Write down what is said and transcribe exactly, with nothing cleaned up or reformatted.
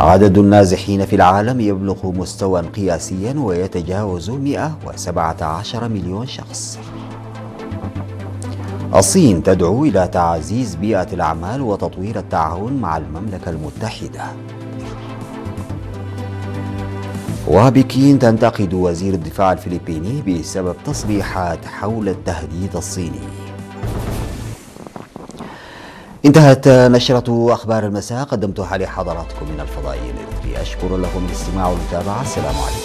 عدد النازحين في العالم يبلغ مستوى قياسيا ويتجاوز مئة وسبعة عشر مليون شخص. الصين تدعو إلى تعزيز بيئة الأعمال وتطوير التعاون مع المملكة المتحدة. وبكين تنتقد وزير الدفاع الفلبيني بسبب تصريحات حول التهديد الصيني. انتهت نشرة أخبار المساء، قدمتها لحضراتكم من الفضائية الإرثية. أشكر لكم الاستماع والمتابعة. السلام عليكم.